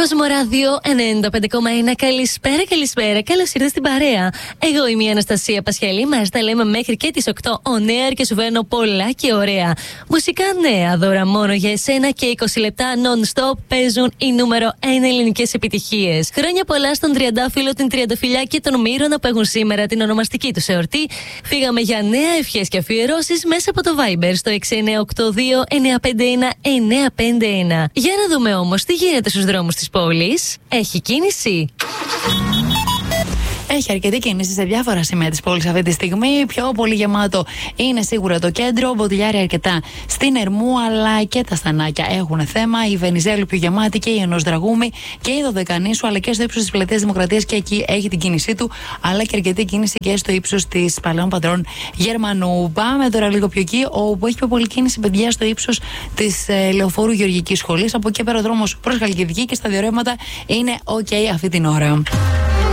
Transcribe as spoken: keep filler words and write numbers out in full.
Κοσμοράδιο ενενήντα πέντε κόμμα ένα. Καλησπέρα, καλησπέρα. Καλώς ήρθατε στην παρέα. Εγώ είμαι η Αναστασία Πασχαλή. Μας τα λέμε μέχρι και τις οκτώ. Ο Νέαρ και σου φέρνω πολλά και ωραία μουσικά νέα δώρα μόνο για εσένα και είκοσι λεπτά non-stop παίζουν οι νούμερο ένα ελληνικές επιτυχίες. Χρόνια πολλά στον Τριαντάφυλλο, την Τριανταφυλλιά και τον Μύρονα που έχουν σήμερα την ονομαστική τους εορτή. Φύγαμε για νέα ευχές και αφιερώσεις μέσα από το Viber στο έξι εννιά οκτώ δύο εννιά πέντε ένα εννιά πέντε ένα. Για να δούμε όμως τι γίνεται στους δρόμους της πόλης. Έχει κίνηση. Έχει αρκετή κίνηση σε διάφορα σημεία της πόλης αυτή τη στιγμή. Πιο πολύ γεμάτο είναι σίγουρα το κέντρο. Μποτιλιάρι αρκετά στην Ερμού, αλλά και τα Στανάκια έχουν θέμα. Η Βενιζέλου πιο γεμάτη και η Ενός Δραγούμη και η Δωδεκανήσου, αλλά και στο ύψος της Πλατείας Δημοκρατίας και εκεί έχει την κίνησή του. Αλλά και αρκετή κίνηση και στο ύψος της Παλαιών Πατρών Γερμανού. Πάμε τώρα λίγο πιο εκεί, όπου έχει πιο πολύ κίνηση, παιδιά, στο ύψος της ε, Λεωφόρου Γεωργικής Σχολής. Από εκεί πέρα ο δρόμος προς Χαλκιδική και στα διορρέματα είναι OK αυτή την ώρα.